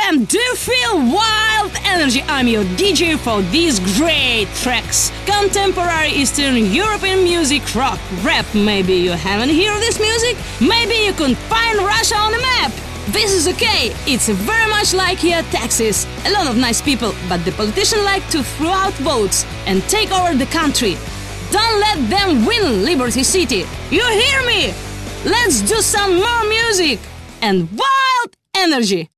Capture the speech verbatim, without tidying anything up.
Damn, do you feel wild energy? I'm your D J for these great tracks. Contemporary Eastern European music, rock, rap. Maybe you haven't heard this music? Maybe you couldn't find Russia on the map. This is okay, it's very much like here Texas. A lot of nice people, but the politicians like to throw out votes and take over the country. Don't let them win Liberty City. You hear me? Let's do some more music and wild energy.